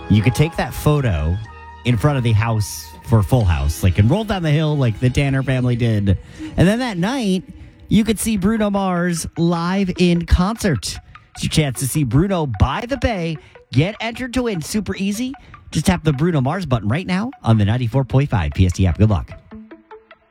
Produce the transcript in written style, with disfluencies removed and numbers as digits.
You could take that photo in front of the house for Full House, like, and roll down the hill like the Tanner family did. And then that night, you could see Bruno Mars live in concert. It's your chance to see Bruno by the Bay. Get entered to win. Super easy. Just tap the Bruno Mars button right now on the 94.5 PST app. Good luck.